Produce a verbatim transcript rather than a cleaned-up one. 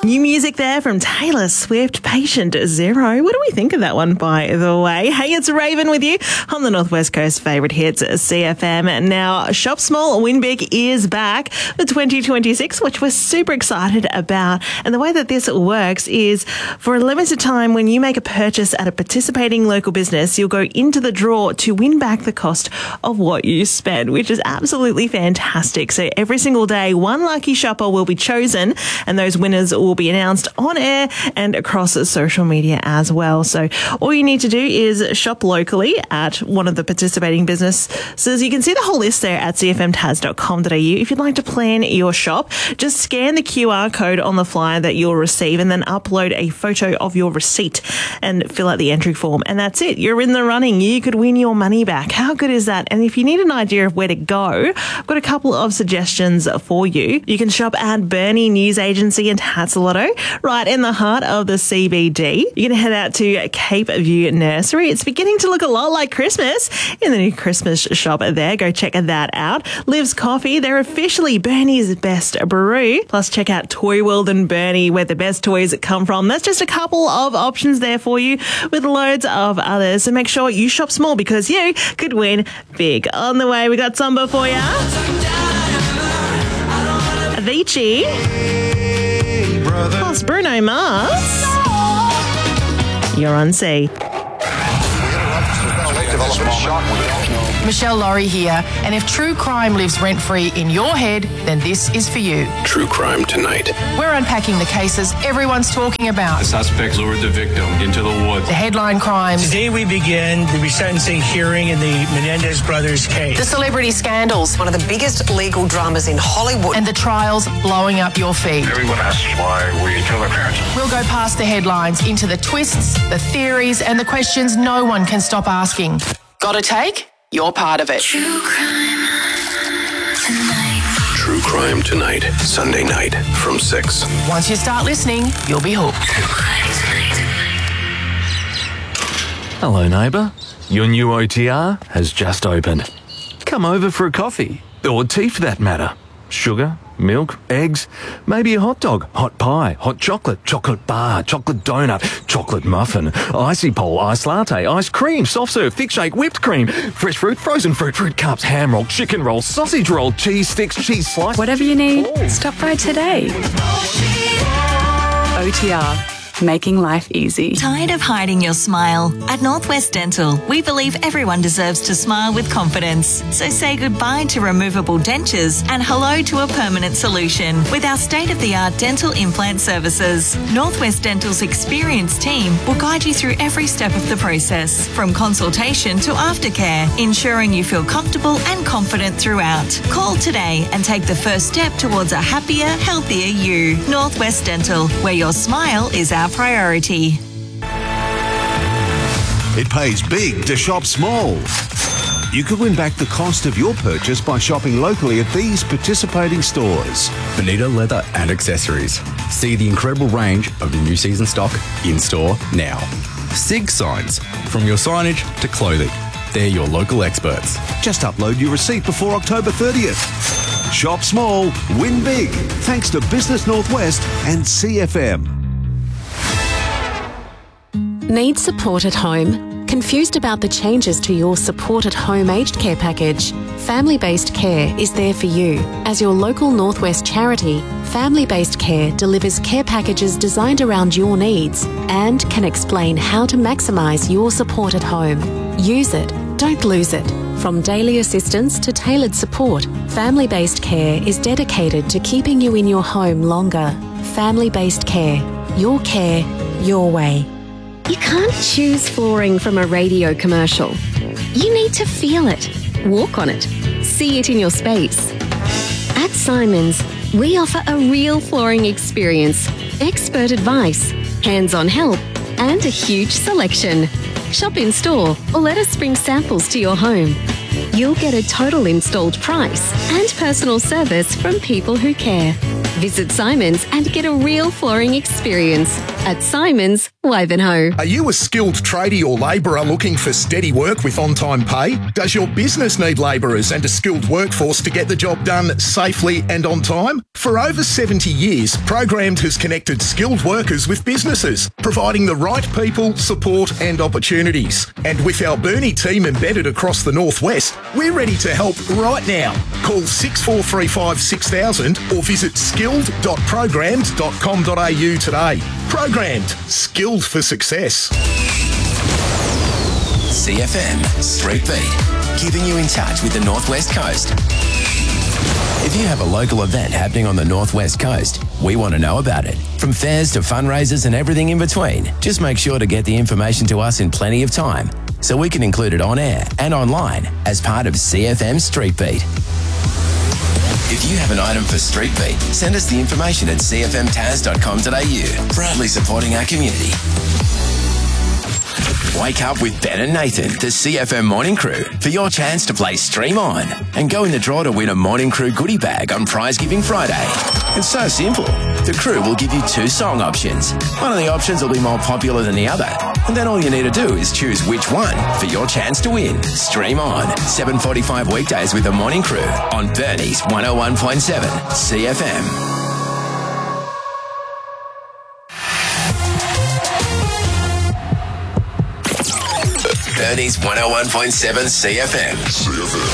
New music there from Taylor Swift, Patient Zero. What do we think of that one, by the way? Hey, it's Raven with you on the Northwest Coast favourite hits, C F M. Now, Shop Small, Win Big is back for twenty twenty-six, which we're super excited about. And the way that this works is for a limited time, when you make a purchase at a participating local business, you'll go into the draw to win back the cost of what you spent, which is absolutely fantastic. So every single day, one lucky shopper will be chosen, and those winners will be announced on air and across social media as well. So all you need to do is shop locally at one of the participating businesses. You can see the whole list there at c f m tas dot com dot a u. If you'd like to plan your shop, just scan the Q R code on the flyer that you'll receive and then upload a photo of your receipt and fill out the entry form. And that's it. You're in the running. You could win your money back. How good is that? And if you need an idea of where to go, I've got a couple of suggestions for you. You can shop at Burnie News Agency and Hassel right in the heart of the C B D. You can head out to Cape View Nursery. It's beginning to look a lot like Christmas in the new Christmas shop there. Go check that out. Liv's Coffee, they're officially Burnie's best brew. Plus, check out Toy World and Burnie, where the best toys come from. That's just a couple of options there for you, with loads of others. So make sure you shop small, because you could win big. On the way, we got Samba for you. Avicii. Plus Bruno Mars. You're on C. Michelle Laurie here, and if true crime lives rent-free in your head, then this is for you. True Crime Tonight. We're unpacking the cases everyone's talking about. The suspect lured the victim into the woods. The headline crimes. Today we begin the resentencing hearing in the Menendez brothers case. The celebrity scandals. One of the biggest legal dramas in Hollywood. And the trials blowing up your feed. Everyone asks why we kill our parents. We'll go past the headlines into the twists, the theories, and the questions no one can stop asking. Got a take? You're part of it. True Crime Tonight. True Crime Tonight, Sunday night from six. Once you start listening, you'll be hooked. Hello, neighbour. Your new O T R has just opened. Come over for a coffee, or tea for that matter. Sugar, milk, eggs, maybe a hot dog, hot pie, hot chocolate, chocolate bar, chocolate donut, chocolate muffin, icy pole, ice latte, ice cream, soft serve, thick shake, whipped cream, fresh fruit, frozen fruit, fruit cups, ham roll, chicken roll, sausage roll, cheese sticks, cheese slice. Whatever you need, oh. stop by today. O T R. Making life easy. Tired of hiding your smile? At Northwest Dental, we believe everyone deserves to smile with confidence. So say goodbye to removable dentures and hello to a permanent solution with our state-of-the-art dental implant services. Northwest Dental's experienced team will guide you through every step of the process, from consultation to aftercare, ensuring you feel comfortable and confident throughout. Call today and take the first step towards a happier, healthier you. Northwest Dental, where your smile is our priority. It pays big to shop small. You could win back the cost of your purchase by shopping locally at these participating stores. Bonita Leather and Accessories. See the incredible range of new season stock in store now. Sig Signs. From your signage to clothing, they're your local experts. Just upload your receipt before October thirtieth. Shop small, win big. Thanks to Business Northwest and C F M. Need support at home? Confused about the changes to your Support at Home aged care package? Family Based Care is there for you. As your local Northwest charity, Family Based Care delivers care packages designed around your needs and can explain how to maximise your support at home. Use it, don't lose it. From daily assistance to tailored support, Family Based Care is dedicated to keeping you in your home longer. Family Based Care. Your care, your way. You can't choose flooring from a radio commercial. You need to feel it, walk on it, see it in your space. At Simons, we offer a real flooring experience, expert advice, hands-on help, and a huge selection. Shop in store or let us bring samples to your home. You'll get a total installed price and personal service from people who care. Visit Simons and get a real flooring experience. At Simons, Wivenhoe. Are you a skilled tradie or labourer looking for steady work with on-time pay? Does your business need labourers and a skilled workforce to get the job done safely and on time? For over seventy years, Programmed has connected skilled workers with businesses, providing the right people, support and opportunities. And with our Burnie team embedded across the Northwest, we're ready to help right now. Call six four three five six thousand or visit skilled dot programmed dot com dot a u today. Programmed, skilled for success. C F M Street Beat, keeping you in touch with the Northwest Coast. If you have a local event happening on the Northwest Coast, we want to know about it. From fairs to fundraisers and everything in between, just make sure to get the information to us in plenty of time so we can include it on air and online as part of C F M Street Beat. If you have an item for Street Beat, send us the information at c f m taz dot com dot a u, proudly supporting our community. Wake up with Ben and Nathan, the C F M Morning Crew, for your chance to play Stream On and go in the draw to win a Morning Crew goodie bag on Prize Giving Friday. It's so simple. The crew will give you two song options. One of the options will be more popular than the other, and then all you need to do is choose which one for your chance to win. Stream On, seven forty-five weekdays with the Morning Crew on Burnie's one oh one point seven C F M. Burnie's one oh one point seven C F M. C F M.